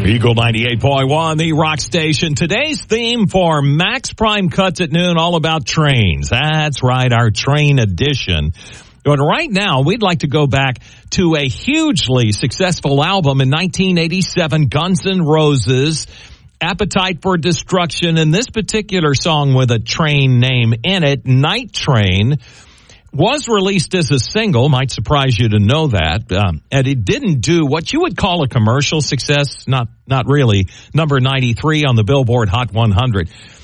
Eagle 98.1, the rock station. Today's theme for Max Prime Cuts at Noon, all about trains. That's right, our train edition. But right now, we'd like to go back to a hugely successful album in 1987, Guns N' Roses, Appetite for Destruction, and this particular song with a train name in it, Night Train, was released as a single. Might surprise you to know that. And it didn't do what you would call a commercial success. Not really. Number 93 on the Billboard Hot 100.